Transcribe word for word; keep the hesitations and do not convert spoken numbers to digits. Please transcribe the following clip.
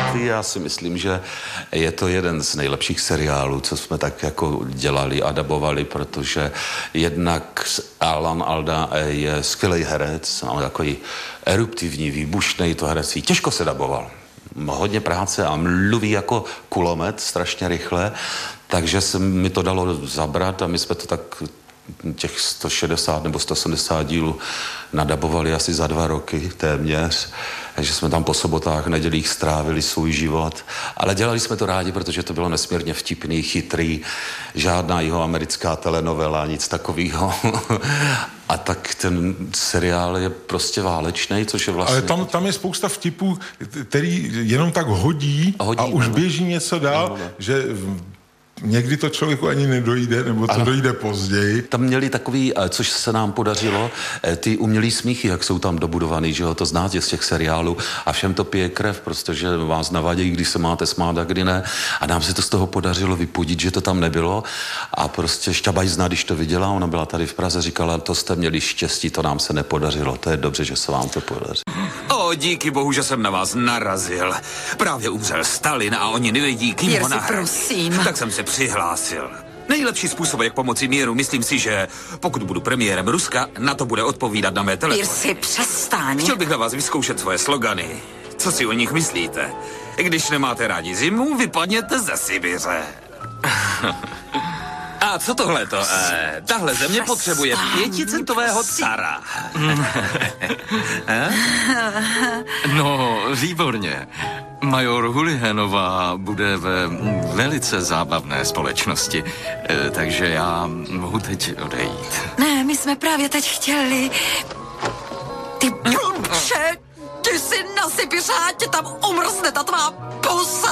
Ty, já si myslím, že je to jeden z nejlepších seriálů, co jsme tak jako dělali a dabovali, protože jednak Alan Alda je skvělý herec, ale takový eruptivní, výbušnej to herectví. Těžko se daboval. Hodně práce a mluví jako kulomet strašně rychle, takže se mi to dalo zabrat a my jsme to tak těch sto šedesát nebo sto sedmdesát dílů nadabovali asi za dva roky téměř, takže jsme tam po sobotách, nedělích strávili svůj život, ale dělali jsme to rádi, protože to bylo nesmírně vtipný, chytrý, žádná jihoamerická telenovela, nic takového. A tak ten seriál je prostě válečný, což je vlastně... Ale tam, tam je spousta vtipů, který jenom tak hodí, hodí a už ne, běží něco dál, ne, ne. že... Někdy to člověku ani nedojde, nebo to ano. dojde později. Tam měli takový, což se nám podařilo, ty umělý smíchy, jak jsou tam dobudovaný, že jo, to znáte z těch seriálů a všem to pije krev, protože vás navadějí, když se máte smát a kdy ne. A nám se to z toho podařilo vypudit, že to tam nebylo a prostě Šťabajzna, když to viděla, ona byla tady v Praze, říkala, to jste měli štěstí, to nám se nepodařilo, to je dobře, že se vám to podaří. O, díky bohu, že jsem na vás narazil. Právě umřel Stalin a oni nevědí, kým ho nahradí. Prosím. Tak jsem se přihlásil. Nejlepší způsob, jak pomoci míru, myslím si, že pokud budu premiérem Ruska, na to bude odpovídat na mé telefony. Jirsi, přestaň. Chtěl bych na vás vyzkoušet svoje slogany. Co si o nich myslíte? Když nemáte rádi zimu, vypadněte ze Sibiře. A co tohleto? Eh, tahle země potřebuje pěticentového cara. No, výborně. Major Hulihanová bude ve velice zábavné společnosti, e, takže já mohu teď odejít. Ne, my jsme právě teď chtěli... Ty blbče, ty si na Sibiře, tě tam umrzne ta tvá